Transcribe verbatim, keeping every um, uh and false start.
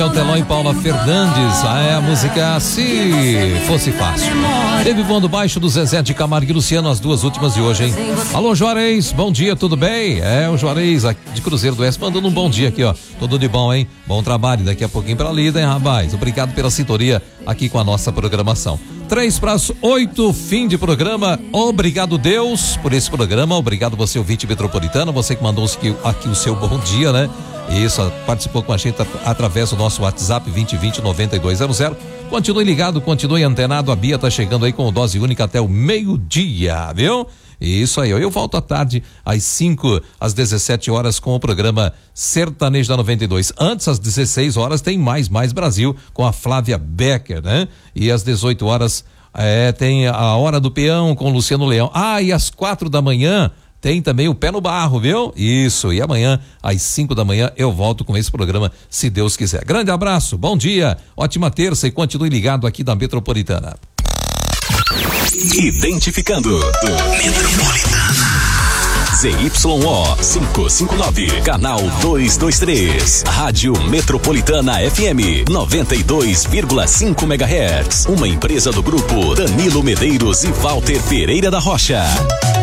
O Teló e Paula Fernandes, ah, é a música Se Fosse Fácil. Teve voando baixo do Zezé de Camargo e Luciano, as duas últimas de hoje, hein? Alô, Juarez, bom dia, tudo bem? É, o Juarez de Cruzeiro do Oeste mandando um bom dia aqui, ó. Tudo de bom, hein? Bom trabalho, daqui a pouquinho pra lida, hein, rapaz? Obrigado pela sintonia aqui com a nossa programação. Três para as oito, fim de programa. Obrigado, Deus, por esse programa. Obrigado você, ouvinte metropolitano, você que mandou aqui, aqui o seu bom dia, né? Isso, participou com a gente através do nosso WhatsApp vinte vinte noventa e dois zero zero. Continue ligado, continue antenado. A Bia tá chegando aí com o Dose Única até o meio-dia, viu? Isso aí, eu volto à tarde às cinco, às dezessete horas com o programa Sertanejo da noventa e dois. Antes, às dezesseis horas, tem Mais Mais Brasil com a Flávia Becker, né? E às dezoito horas é, tem a Hora do Peão com o Luciano Leão. Ah, e às quatro da manhã tem também o Pé no Barro, viu? Isso, e amanhã, às cinco da manhã, eu volto com esse programa, se Deus quiser. Grande abraço, bom dia, ótima terça e continue ligado aqui da Metropolitana. Identificando Metropolitana Z Y O quinhentos e cinquenta e nove, canal duzentos e vinte e três, Rádio Metropolitana F M noventa e dois vírgula cinco megahertz, uma empresa do grupo Danilo Medeiros e Walter Pereira da Rocha.